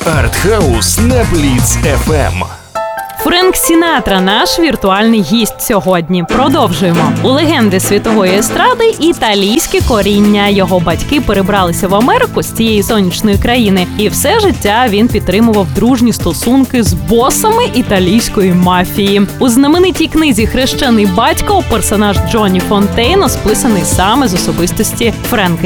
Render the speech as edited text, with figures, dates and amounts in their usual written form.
Артхаус на Бліц FM. Френк Сінатра – наш віртуальний гість сьогодні. Продовжуємо. У легенди світової естради італійське коріння. Його батьки перебралися в Америку з цієї сонячної країни, і все життя він підтримував дружні стосунки з босами італійської мафії. У знаменитій книзі «Хрещений батько» персонаж Джонні Фонтейно списаний саме з особистості Френка